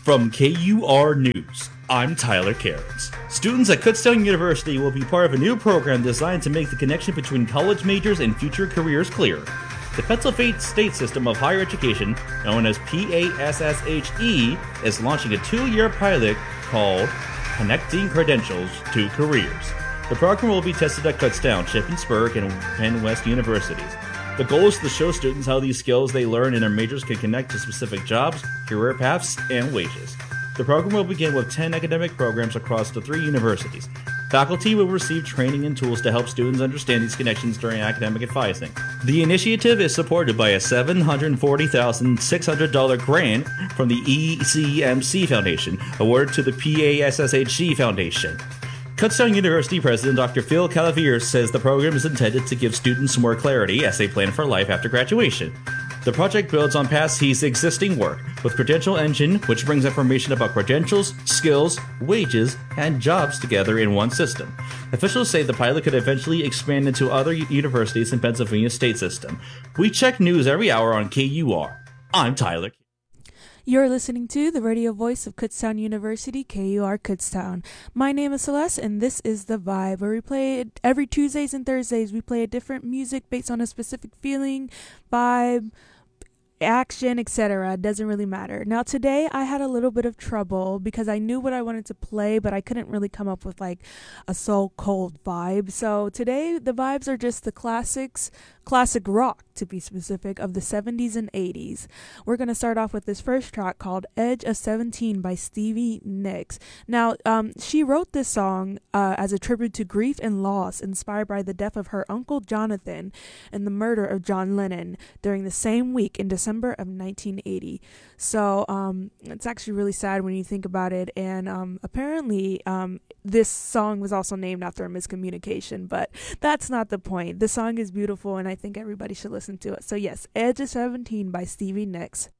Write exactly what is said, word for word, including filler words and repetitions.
From K U R News, I'm Tyler Cairns. Students at Kutztown University will be part of a new program designed to make the connection between college majors and future careers clearer. The Pennsylvania State System of Higher Education, known as P A S S H E, is launching a two-year pilot called Connecting Credentials to Careers. The program will be tested at Kutztown, Shippensburg, and Penn West universities. The goal is to show students how these skills they learn in their majors can connect to specific jobs, career paths, and wages. The program will begin with ten academic programs across the three universities. Faculty will receive training and tools to help students understand these connections during academic advising. The initiative is supported by a seven hundred forty thousand six hundred dollars grant from the E C M C Foundation, awarded to the P A S S H E Foundation. Kutztown University President Doctor Phil Calavier says the program is intended to give students more clarity as they plan for life after graduation. The project builds on PASSHE's existing work with Credential Engine, which brings information about credentials, skills, wages, and jobs together in one system. Officials say the pilot could eventually expand into other universities in Pennsylvania state system. We check news every hour on K U R. I'm Tyler. You're listening to the radio voice of Kutztown University, K U R Kutztown. My name is Celeste, and this is The Vibe, where we play every Tuesdays and Thursdays. We play a different music based on a specific feeling, vibe, action, et cetera. It doesn't really matter. Now, today I had a little bit of trouble because I knew what I wanted to play, but I couldn't really come up with like a so cold vibe. So today the vibes are just the classics, classic rock to be specific, of the seventies and eighties. We're going to start off with this first track called Edge of seventeen by Stevie Nicks. Now, um, she wrote this song uh, as a tribute to grief and loss inspired by the death of her uncle Jonathan and the murder of John Lennon during the same week in December of nineteen eighty. So um, it's actually really sad when you think about it. And um, apparently um, this song was also named after a miscommunication, but that's not the point. The song is beautiful, and I think everybody should listen to it. So yes, Edge of seventeen by Stevie Nicks.